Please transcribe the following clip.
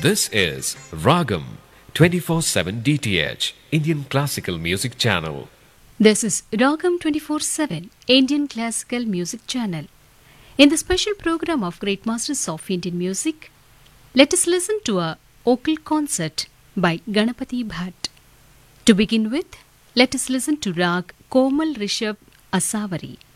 This is Ragam 24/7 DTH, Indian Classical Music Channel. This is Ragam 24/7, Indian Classical Music Channel. In the special program of Great Masters of Indian Music, let us listen to a vocal concert by Ganapati Bhatt. To begin with, let us listen to Rag Komal Rishabh Asavari.